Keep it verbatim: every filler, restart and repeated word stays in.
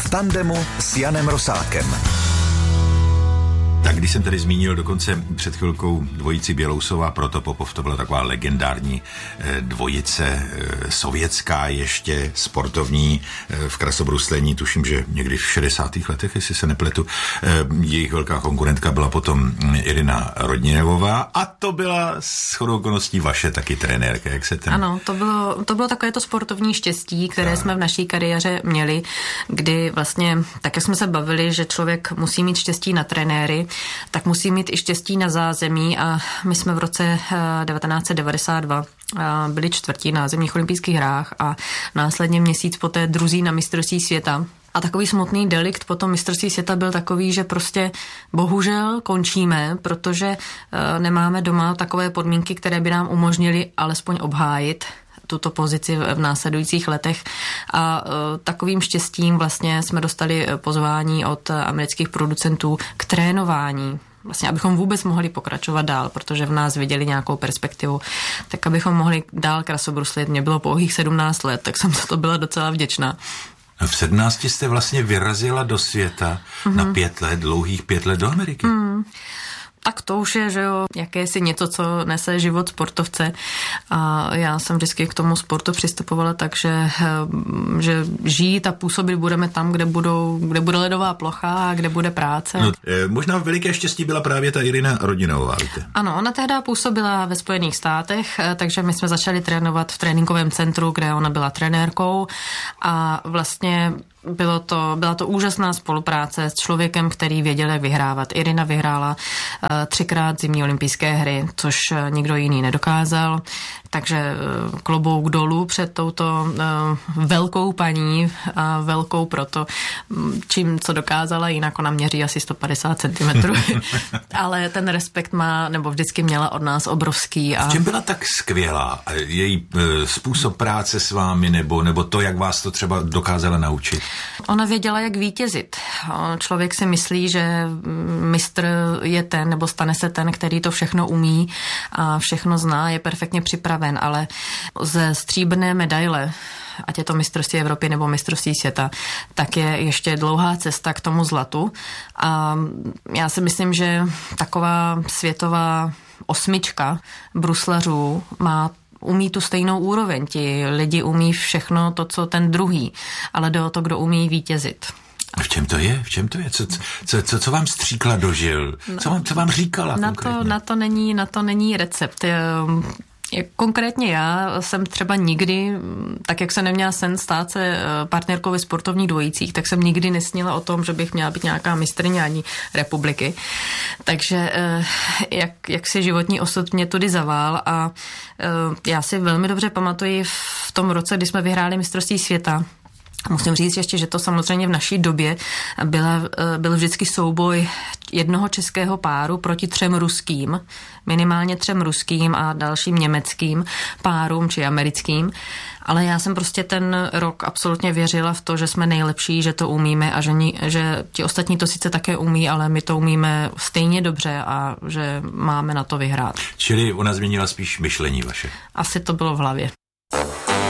v tandemu s Janem Rosákem. Tak když jsem tady zmínil dokonce před chvilkou dvojici Bělousová Protopopov, to byla taková legendární eh, dvojice, eh, sovětská ještě, sportovní, eh, v krasobruslení, tuším, že někdy v šedesátých letech, jestli se nepletu, eh, jejich velká konkurentka byla potom Irina Rodněvová a to byla shodou okolností vaše taky trenérka, jak se ten... Ano, to bylo, to bylo takové to sportovní štěstí, které jsme v naší kariéře měli, kdy vlastně, tak jak jsme se bavili, že člověk musí mít štěstí na trenéry, tak musí mít i štěstí na zázemí a my jsme v roce devatenáct set devadesát dva byli čtvrtí na zimních olympijských hrách a následně měsíc poté druzí na mistrovství světa. A takový smutný delikt po tom mistrovství světa byl takový, že prostě bohužel končíme, protože nemáme doma takové podmínky, které by nám umožnily alespoň obhájit tuto pozici v následujících letech a uh, takovým štěstím vlastně jsme dostali pozvání od amerických producentů k trénování. Vlastně, abychom vůbec mohli pokračovat dál, protože v nás viděli nějakou perspektivu, tak abychom mohli dál krasobruslit. Mě bylo pouhých sedmnáct let, tak jsem za to byla docela vděčná. V sedmnácti jste vlastně vyrazila do světa mm-hmm. na pět let, dlouhých pět let do Ameriky. Mm. Tak to už je, že jo, jakési něco, co nese život sportovce a já jsem vždycky k tomu sportu přistupovala tak, že, že žít a působit budeme tam, kde, budou, kde bude ledová plocha a kde bude práce. No, možná veliké štěstí byla právě ta Irina Rodněvová, víte? Ano, ona tehdy působila ve Spojených státech, takže my jsme začali trénovat v tréninkovém centru, kde ona byla trenérkou a vlastně Bylo to, byla to úžasná spolupráce s člověkem, který věděl, jak vyhrávat. Irina vyhrála uh, třikrát zimní olympijské hry, což uh, nikdo jiný nedokázal. Takže uh, klobouk dolů před touto uh, velkou paní a velkou proto, čím co dokázala, jinak ona měří asi sto padesát centimetrů. Ale ten respekt má, nebo vždycky měla od nás obrovský. A... V čem byla tak skvělá? Její uh, způsob práce s vámi, nebo, nebo to, jak vás to třeba dokázala naučit? Ona věděla, jak vítězit. Člověk si myslí, že mistr je ten, nebo stane se ten, který to všechno umí a všechno zná, je perfektně připraven, ale ze stříbrné medaile, ať je to mistrovství Evropy nebo mistrovství světa, tak je ještě dlouhá cesta k tomu zlatu. A já si myslím, že taková světová osmička bruslařů má umí tu stejnou úroveň. Ti lidi umí všechno to, co ten druhý, ale jde o to, kdo umí vítězit. A v čem to je? V čem to je? Co, co, co, co vám stříkla do žil? Co vám, co vám říkala na konkrétně? To, na, to není, na to není recept. Konkrétně já jsem třeba nikdy, tak jak jsem neměla sen stát se partnerkou ve sportovních dvojicích, tak jsem nikdy nesnila o tom, že bych měla být nějaká mistryně ani republiky. Takže jak, jak si životní osud mě tudy zavál a já si velmi dobře pamatuji v tom roce, kdy jsme vyhráli mistrovství světa. Musím říct ještě, že to samozřejmě v naší době byla, byl vždycky souboj jednoho českého páru proti třem ruským, minimálně třem ruským a dalším německým párům či americkým. Ale já jsem prostě ten rok absolutně věřila v to, že jsme nejlepší, že to umíme a že, ni, že ti ostatní to sice také umí, ale my to umíme stejně dobře a že máme na to vyhrát. Čili ona změnila spíš myšlení vaše? Asi to bylo v hlavě.